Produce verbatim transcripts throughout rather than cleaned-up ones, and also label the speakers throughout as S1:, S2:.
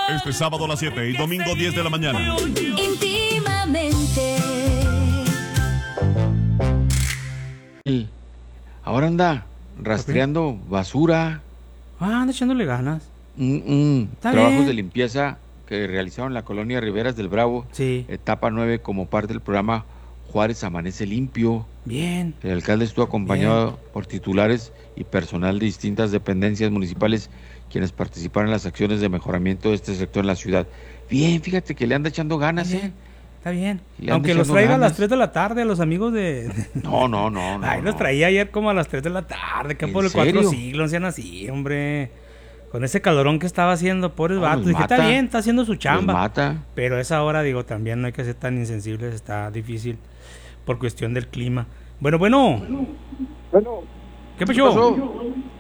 S1: Este sábado a las siete y domingo diez de la mañana.
S2: Íntimamente.
S3: Ahora anda rastreando basura.
S4: Ah, anda echándole ganas.
S3: Mm, mm.
S4: Está
S3: Trabajos
S4: bien.
S3: de limpieza que realizaron en la colonia Riberas del Bravo.
S4: Sí.
S3: Etapa nueve como parte del programa Juárez Amanece Limpio.
S4: Bien.
S3: El alcalde estuvo acompañado por titulares y personal de distintas dependencias municipales quienes participaron en las acciones de mejoramiento de este sector en la ciudad. Bien, fíjate que le anda echando ganas,
S4: Está bien.
S3: ¿eh?
S4: Está bien.
S3: Le anda
S4: Aunque los
S3: echando
S4: traiga a las
S3: ganas.
S4: tres de la tarde a los amigos de...
S3: No, no, no, no.
S4: Ay, los
S3: no.
S4: traía ayer como a las tres de la tarde, que
S3: ¿En
S4: por el cuatro
S3: serio?
S4: siglos, sean así, hombre. Con ese calorón que estaba haciendo, pobres
S3: No,
S4: vatos.
S3: los
S4: Dije, está
S3: mata.
S4: bien, está haciendo su
S3: Los
S4: chamba.
S3: mata.
S4: Pero a esa hora, digo, también no hay que ser tan insensibles, está difícil por cuestión del clima. Bueno, bueno.
S5: Bueno,
S4: ¿Qué
S3: ¿Qué
S4: pasó?
S3: pasó?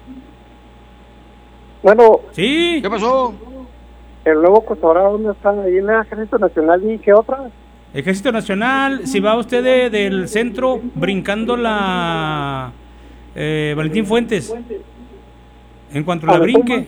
S5: bueno,
S4: Sí.
S3: ¿Qué pasó?
S5: el nuevo Cotorado, ¿dónde está? Ahí en el Ejército Nacional, ¿y qué otra?
S4: Ejército Nacional, si va usted de- del centro brincando la eh, Valentín Fuentes, en cuanto la brinque,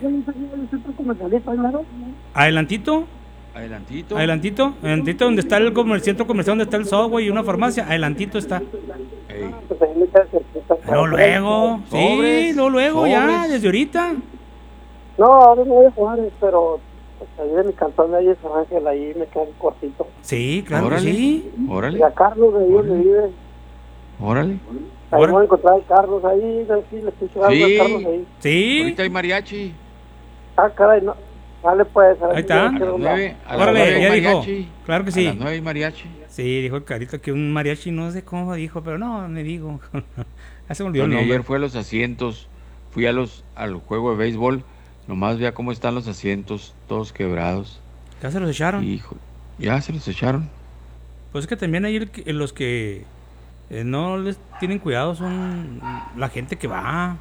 S4: adelantito,
S3: Adelantito.
S4: adelantito, adelantito donde está el, comer- centro comercial, donde está el Subway y una farmacia, adelantito está.
S3: Ey.
S4: Luego, luego, sí,
S3: Sobres,
S4: luego, luego, ya,
S3: sobres.
S4: desde ahorita.
S5: No, ahora no voy a jugar, pero pues, ahí de mi cantón de ahí es Ángel, ahí me queda cortito.
S4: Sí, claro que
S3: Órale.
S4: sí.
S3: Órale.
S5: Y a Carlos, de ahí donde vive.
S3: Órale.
S5: Ahí
S4: Ahora-
S5: voy a encontrar a Carlos ahí, sí, le escucho algo
S3: Sí.
S5: a Carlos ahí.
S4: Sí,
S3: Ahorita hay mariachi.
S5: Ah, caray, no. Dale pues. a ver
S4: Ahí
S5: si
S4: está.
S5: ya
S3: A
S5: quiero
S3: las
S5: una-
S3: nueve. A las
S4: Órale,
S3: nueve hay
S4: ya dijo.
S3: mariachi.
S4: Claro que
S3: A
S4: sí.
S3: las nueve hay mariachi.
S4: Sí, dijo el Carito que un mariachi, no sé cómo dijo, pero no, me digo. Ya se me olvidó el
S3: Tony,
S4: nombre.
S3: ayer fue a los asientos. Fui a los al juego de béisbol. Nomás vea cómo están los asientos, todos quebrados.
S4: Ya se los echaron.
S3: Hijo, ya se los echaron.
S4: Pues es que también hay el que- los que eh, no les tienen cuidado son la gente que va.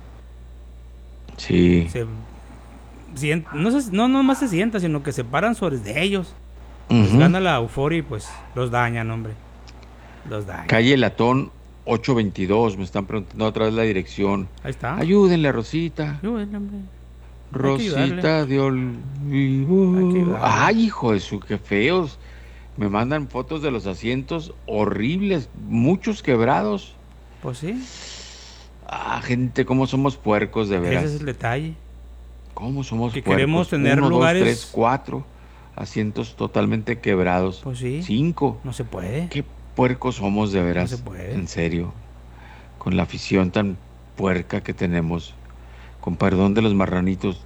S3: Sí.
S4: Se, sien- no, se, no nomás se sienta, sino que se paran sobre de ellos. Les
S3: Ujú.
S4: gana la euforia y pues los dañan, hombre. Los dañan.
S3: Calle Latón ocho veintidós. Me están preguntando otra vez la dirección.
S4: Ahí está.
S3: Ayúdenle a Rosita.
S4: Yo, el hombre. que
S3: Rosita
S4: ayudarle.
S3: de
S4: Hay que
S3: Olvido.
S4: ayudarle.
S3: Ay, hijo de su, qué feos. Me mandan fotos de los asientos horribles, muchos quebrados.
S4: Pues sí,
S3: Ah, gente, cómo somos puercos, de
S4: ese
S3: veras.
S4: es el detalle.
S3: ¿Cómo somos
S4: Que
S3: puercos?
S4: queremos tener
S3: Uno,
S4: lugares-
S3: dos, tres, cuatro asientos totalmente quebrados.
S4: Pues sí.
S3: Cinco.
S4: No se puede.
S3: Qué puercos somos, de veras.
S4: No se puede.
S3: En serio. Con la afición tan puerca que tenemos. Con perdón de los marranitos.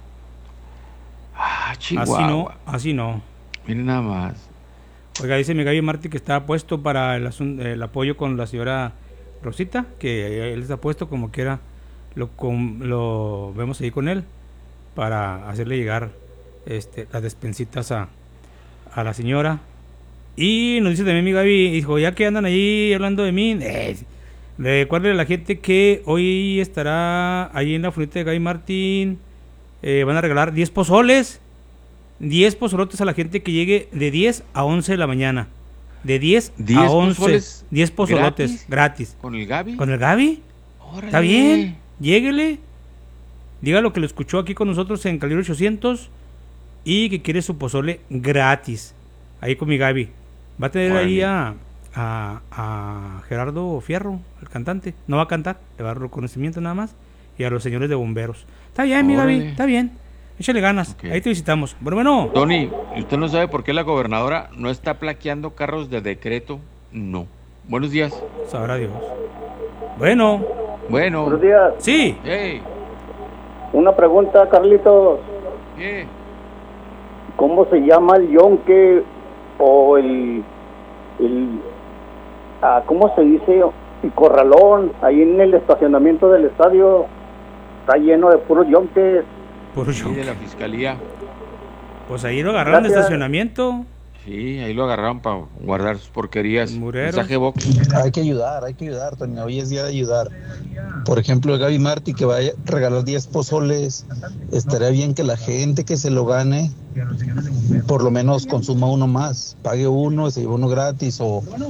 S3: Ah, Chihuahua.
S4: Así no, así no.
S3: Miren nada más.
S4: Oiga, dice mi Gaby Martí que está puesto para el, asun- el apoyo con la señora Rosita, que él está puesto como quiera, lo, com- lo vemos ahí con él, para hacerle llegar este, las despensitas a, a la señora. Y nos dice también mi Gaby, dijo, ya que andan ahí hablando de mí, eh, recuerden a la gente que hoy estará ahí en la funita de Gaby Martín, eh, van a regalar diez pozoles. diez pozolotes a la gente que llegue de diez a once de la mañana. De diez
S3: ¿diez
S4: a once.
S3: pozoles
S4: diez pozolotes
S3: gratis?
S4: gratis.
S3: ¿Con el Gaby?
S4: ¿Con el Gaby?
S3: Órale.
S4: ¿Está bien? Lléguele. Diga lo que lo escuchó aquí con nosotros en Calibre ochocientos y que quiere su pozole gratis. Ahí con mi Gaby. Va a tener
S3: Órale.
S4: ahí a, a, a Gerardo Fierro, el cantante. No va a cantar, le va a dar reconocimiento nada más. Y a los señores de bomberos. Está bien, mi Gaby,
S3: Órale.
S4: está bien. Échale ganas,
S3: Ok.
S4: ahí te visitamos. Bueno, bueno.
S3: Tony, ¿usted no sabe por qué la gobernadora no está plaqueando carros de decreto? No. Buenos días.
S4: Sabrá Dios. Bueno,
S3: Bueno.
S5: Buenos días.
S4: sí.
S3: Hey,
S5: Una pregunta, Carlitos.
S3: ¿qué?
S5: ¿Cómo se llama el yonque o el, el ah, ¿cómo se dice? El corralón, ahí en el estacionamiento del estadio, está lleno de puros yonques.
S4: Puro
S3: Sí,
S4: show.
S3: de la fiscalía.
S4: Pues ahí lo agarraron de
S5: Gracias.
S4: estacionamiento.
S3: Sí, ahí lo agarraron para guardar sus porquerías.
S4: Mureros.
S3: Mensaje box.
S6: Hay que ayudar, hay que ayudar, Tony. Hoy es día de ayudar. Por ejemplo, Gaby Martí que vaya a regalar diez pozoles. Estaría bien que la gente que se lo gane, por lo menos consuma uno más. Pague uno, se lleve uno gratis o